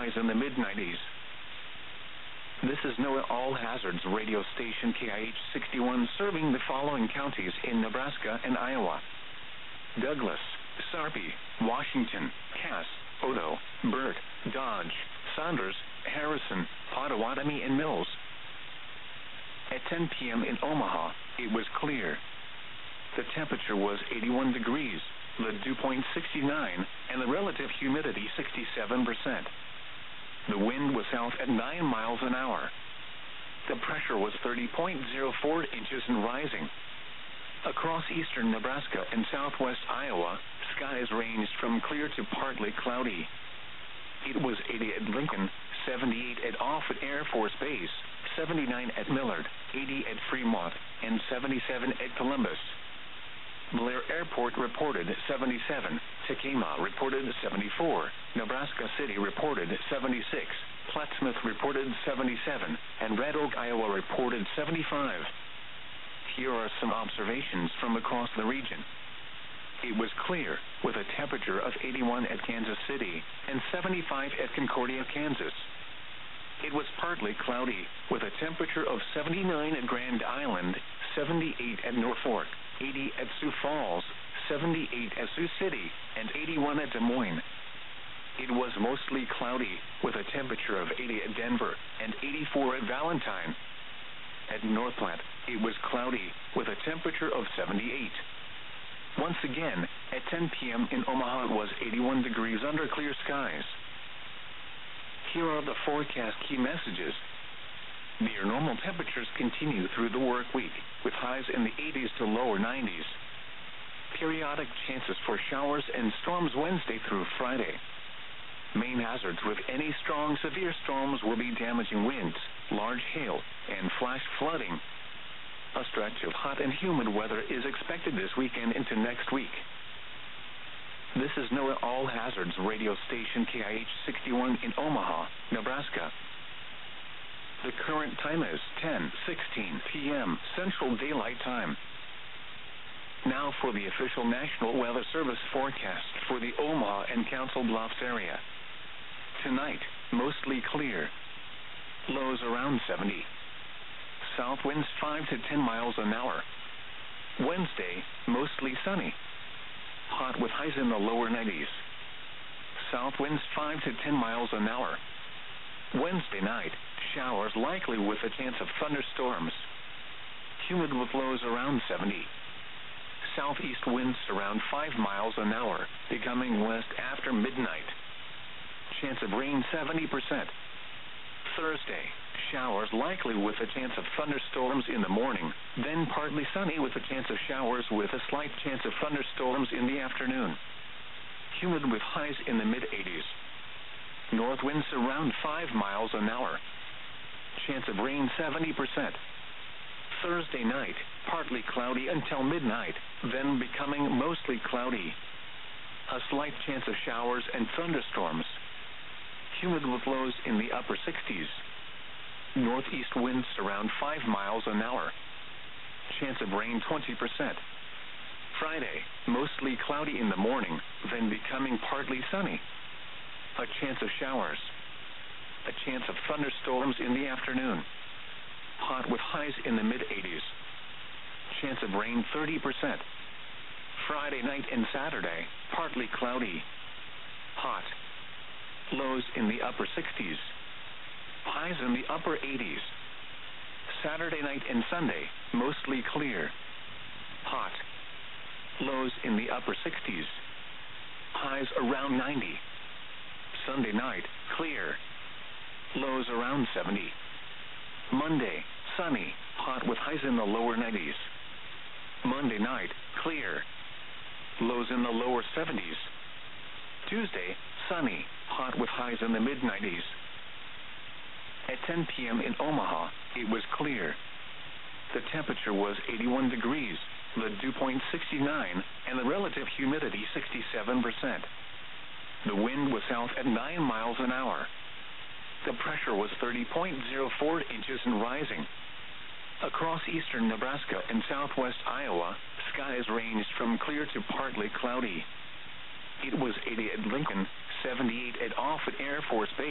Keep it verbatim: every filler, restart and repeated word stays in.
highs in the mid nineties. This is NOAA All Hazards radio station K I H sixty-one, serving the following counties in Nebraska and Iowa: Douglas, Sarpy, Washington, Cass, Odo, Burt, Dodge, Saunders, Harrison, Pottawatomie, and Mills. At ten p.m. in Omaha, it was clear. The temperature was eighty-one degrees, the dew point sixty-nine, and the relative humidity sixty-seven percent. The wind was south at nine miles an hour. The pressure was thirty point zero four inches and rising. Across eastern Nebraska and southwest Iowa, skies ranged from clear to partly cloudy. It was eighty at Lincoln, seventy-eight at Offutt Air Force Base, seventy-nine at Millard, eighty at Fremont, and seventy-seven at Columbus. Blair Airport reported seventy-seven, Tekamah reported seventy-four, Nebraska City reported seventy-six, Plattsmouth reported seventy-seven, and Red Oak, Iowa reported seventy-five. Here are some observations from across the region. It was clear, with a temperature of eighty-one at Kansas City and seventy-five at Concordia, Kansas. It was partly cloudy, with a temperature of seventy-nine at Grand Island, seventy-eight at Norfolk, eighty at Sioux Falls, seventy-eight at Sioux City, and eighty-one at Des Moines. It was mostly cloudy, with a temperature of eighty at Denver and eighty-four at Valentine. At North Platte, it was cloudy, with a temperature of seventy-eight. Once again, at ten p.m. in Omaha, it was eighty-one degrees under clear skies. Here are the forecast key messages. Near normal temperatures continue through the work week, with highs in the eighties to lower nineties. Periodic chances for showers and storms Wednesday through Friday. Main hazards with any strong severe storms will be damaging winds, large hail, and flash flooding. A stretch of hot and humid weather is expected this weekend into next week. This is NOAA All Hazards radio station K I H sixty-one in Omaha, Nebraska. The current time is ten sixteen p.m. Central Daylight Time. Now for the official National Weather Service forecast for the Omaha and Council Bluffs area. Tonight, mostly clear. Lows around seventy. South winds five to ten miles an hour. Wednesday, mostly sunny. Hot with highs in the lower nineties. South winds five to ten miles an hour. Wednesday night, showers likely with a chance of thunderstorms. Humid with lows around seventy. Southeast winds around five miles an hour, becoming west after midnight. Chance of rain seventy percent. Thursday, showers likely with a chance of thunderstorms in the morning, then partly sunny with a chance of showers with a slight chance of thunderstorms in the afternoon. Humid with highs in the mid eighties. North winds around five miles an hour. Chance of rain seventy percent. Thursday night, partly cloudy until midnight, then becoming mostly cloudy. A slight chance of showers and thunderstorms. Humid with lows in the upper sixties. Northeast winds around five miles an hour. Chance of rain twenty percent. Friday, mostly cloudy in the morning, then becoming partly sunny. A chance of showers. A chance of thunderstorms in the afternoon. Hot with highs in the mid eighties. Chance of rain thirty percent. Friday night and Saturday, partly cloudy. Hot. Lows in the upper sixties. Highs in the upper eighties. Saturday night and Sunday, mostly clear. Hot. Lows in the upper sixties. Highs around ninety. Sunday night, clear. Lows around seventy. Monday, sunny, hot with highs in the lower nineties. Monday night, clear. Lows in the lower seventies. Tuesday, sunny, hot with highs in the mid nineties. At ten p.m. in Omaha, it was clear. The temperature was eighty-one degrees, the dew point sixty-nine, and the relative humidity sixty-seven percent. The wind was south at nine miles an hour. The pressure was thirty point zero four inches and rising. Across eastern Nebraska and southwest Iowa, skies ranged from clear to partly cloudy. It was eighty at Lincoln, seventy-eight at Offutt Air Force Base,